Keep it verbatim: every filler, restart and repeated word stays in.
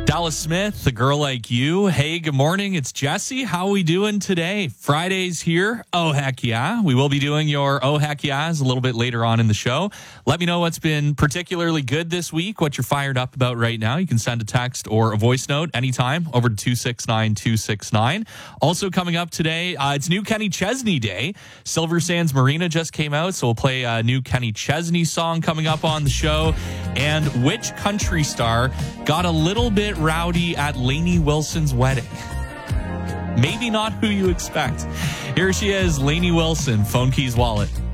Dallas Smith, A Girl Like You. Hey, good morning. It's Jesse. How are we doing today? Friday's here. Oh, heck yeah. We will be doing your Oh, heck yeahs a little bit later on in the show. Let me know what's been particularly good this week, what you're fired up about right now. You can send a text or a voice note anytime over to two six nine two six nine. Also coming up today, uh, it's New Kenny Chesney Day. Silver Sands Marina just came out, so we'll play a new Kenny Chesney song coming up on the show. And which country star got a little bit rowdy at Lainey Wilson's wedding? Maybe not who you expect. Here she is, Lainey Wilson, Phone Keys Wallet.